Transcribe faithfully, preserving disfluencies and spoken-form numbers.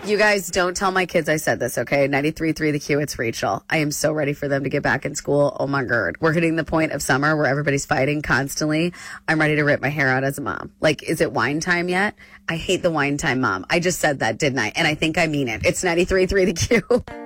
You guys don't tell my kids I said this, okay? ninety-three point three The Q, it's Rachel. I am so ready for them to get back in school. Oh my God. We're hitting the point of summer where everybody's fighting constantly. I'm ready to rip my hair out as a mom. Like, is it wine time yet? I hate the wine time mom. I just said that, didn't I? And I think I mean it. It's ninety-three point three The Q.